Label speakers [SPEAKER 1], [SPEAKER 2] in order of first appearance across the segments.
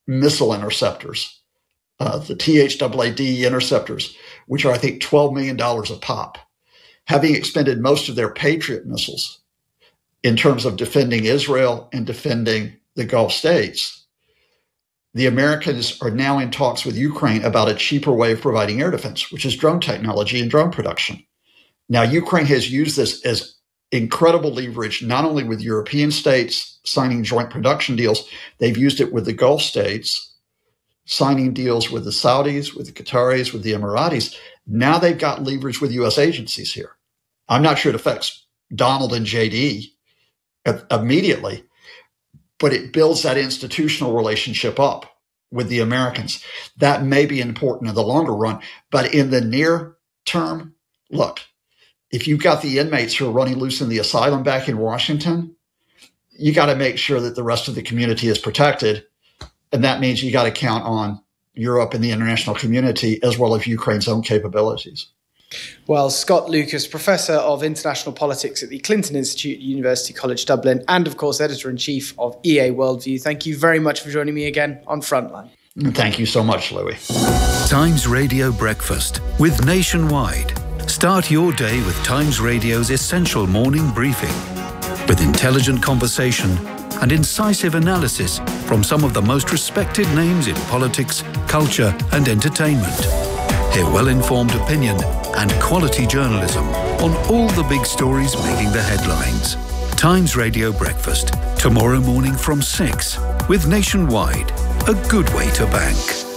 [SPEAKER 1] missile interceptors, the THAAD interceptors, which are, I think, $12 million a pop, having expended most of their Patriot missiles in terms of defending Israel and defending the Gulf states. The Americans are now in talks with Ukraine about a cheaper way of providing air defense, which is drone technology and drone production. Now, Ukraine has used this as incredible leverage, not only with European states signing joint production deals, they've used it with the Gulf states, signing deals with the Saudis, with the Qataris, with the Emiratis. Now they've got leverage with U.S. agencies here. I'm not sure it affects Donald and JD immediately, but it builds that institutional relationship up with the Americans. That may be important in the longer run, but in the near term, look, if you've got the inmates who are running loose in the asylum back in Washington, you got to make sure that the rest of the community is protected. And that means you got to count on Europe and the international community as well as Ukraine's own capabilities.
[SPEAKER 2] Well, Scott Lucas, Professor of International Politics at the Clinton Institute, University College Dublin, and of course, Editor-in-Chief of EA Worldview. Thank you very much for joining me again on Frontline.
[SPEAKER 1] Thank you so much, Louis.
[SPEAKER 3] Times Radio Breakfast with Nationwide. Start your day with Times Radio's essential morning briefing with intelligent conversation and incisive analysis from some of the most respected names in politics, culture and entertainment. Hear well-informed opinion and quality journalism on all the big stories making the headlines. Times Radio Breakfast, tomorrow morning from 6 with Nationwide, a good way to bank.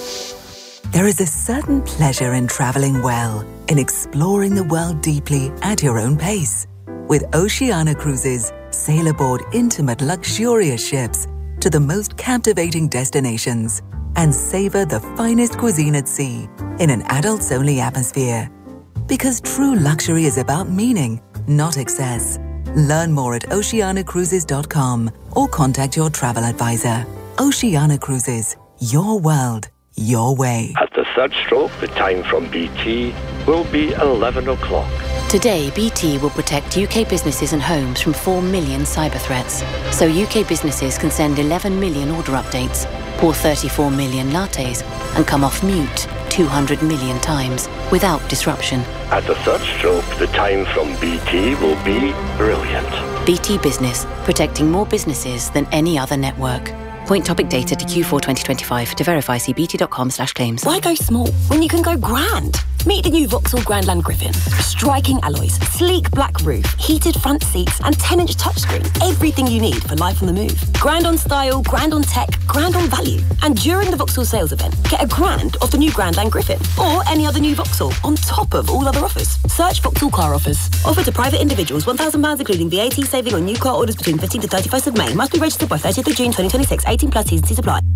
[SPEAKER 4] There is a certain pleasure in travelling well, in exploring the world deeply at your own pace. With Oceania Cruises, sail aboard intimate, luxurious ships to the most captivating destinations and savour the finest cuisine at sea in an adults-only atmosphere. Because true luxury is about meaning, not excess. Learn more at oceanacruises.com or contact your travel advisor. Oceania Cruises, your world, your way.
[SPEAKER 5] At the third stroke, the time from BT will be 11 o'clock.
[SPEAKER 6] Today, BT will protect UK businesses and homes from 4 million cyber threats. So UK businesses can send 11 million order updates, pour 34 million lattes, and come off mute 200 million times without disruption.
[SPEAKER 5] At the third stroke, the time from BT will be brilliant.
[SPEAKER 6] BT Business, protecting more businesses than any other network. Point topic data to Q4 2025. To verify, see bt.com/claims.
[SPEAKER 7] Why go small when you can go grand? Meet the new Vauxhall Grandland Griffin. Striking alloys, sleek black roof, heated front seats, and 10-inch touchscreen. Everything you need for life on the move. Grand on style, grand on tech, grand on value. And during the Vauxhall sales event, get a grand off the new Grandland Griffin or any other new Vauxhall on top of all other offers. Search Vauxhall car offers. Offer to private individuals, £1,000 including VAT saving on new car orders between 15th to 31st of May. Must be registered by 30th of June 2026. 18 plus T's and C's apply.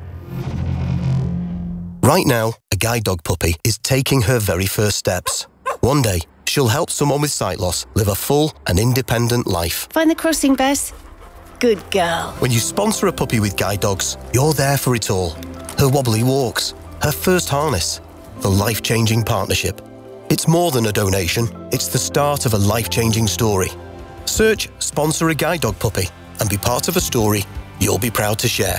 [SPEAKER 8] Right now, a guide dog puppy is taking her very first steps. One day, she'll help someone with sight loss live a full and independent life.
[SPEAKER 9] Find the crossing, Bess. Good girl.
[SPEAKER 8] When you sponsor a puppy with guide dogs, you're there for it all. Her wobbly walks, her first harness, the life-changing partnership. It's more than a donation, it's the start of a life-changing story. Search Sponsor a Guide Dog Puppy and be part of a story you'll be proud to share.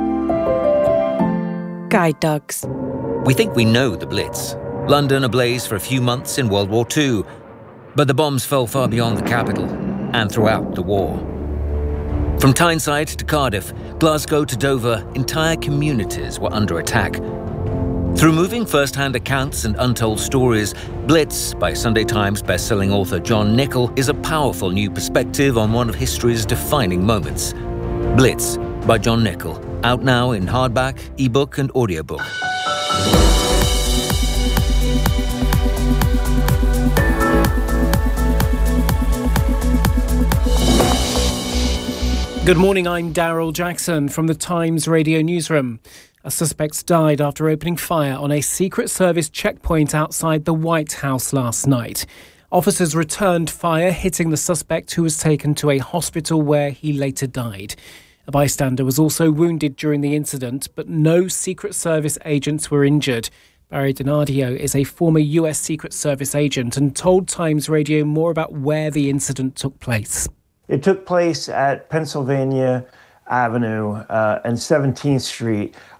[SPEAKER 9] Guide dogs.
[SPEAKER 10] We think we know the Blitz. London ablaze for a few months in World War II. But the bombs fell far beyond the capital and throughout the war. From Tyneside to Cardiff, Glasgow to Dover, entire communities were under attack. Through moving first-hand accounts and untold stories, Blitz, by Sunday Times best-selling author John Nichol, is a powerful new perspective on one of history's defining moments. Blitz, by John Nichol, out now in hardback, ebook and audiobook.
[SPEAKER 11] Good morning, I'm Daryl Jackson from the Times Radio Newsroom. A suspect died after opening fire on a Secret Service checkpoint outside the White House last night. Officers returned fire, hitting the suspect, who was taken to a hospital where he later died. A bystander was also wounded during the incident, but no Secret Service agents were injured. Barry Donadio is a former US Secret Service agent and told Times Radio more about where the incident took place.
[SPEAKER 12] It took place at Pennsylvania Avenue and 17th Street